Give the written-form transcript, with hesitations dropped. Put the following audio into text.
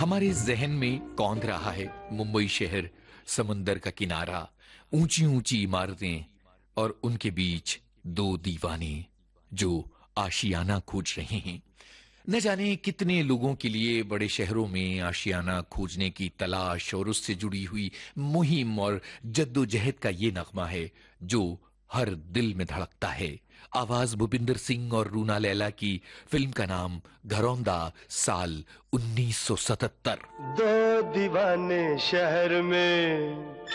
हमारे जहन में कौंध रहा है मुंबई शहर, समंदर का किनारा, ऊंची ऊंची इमारतें और उनके बीच दो दीवाने जो आशियाना खोज रहे हैं। न जाने कितने लोगों के लिए बड़े शहरों में आशियाना खोजने की तलाश और उससे जुड़ी हुई मुहिम और जद्दोजहद का ये नगमा है जो हर दिल में धड़कता है। आवाज भूपिंदर सिंह और रूना लैला की। फिल्म का नाम घरौंदा, साल 1977। दो दीवाने शहर में